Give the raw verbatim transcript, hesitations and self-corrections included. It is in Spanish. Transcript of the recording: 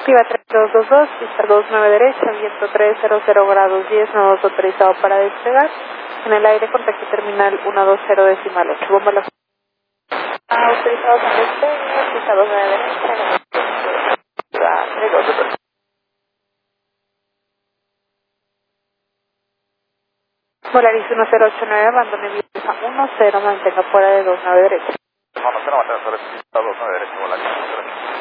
Activa tres dos dos dos, pista dos nueve derecha, viento tres cero cero grados diez, nodos autorizado para despegar. En el aire, contacto terminal uno dos cero decimal ocho. Bomba la... Autorizado para despegar, pista dos nueve derecha, tres dos dos dos. Volaris uno cero ocho nueve, abandone vía uno cero, mantenga fuera de dos nueve derecha. No, no, no, mantenga fuera de dos nueve derecha, Volaris.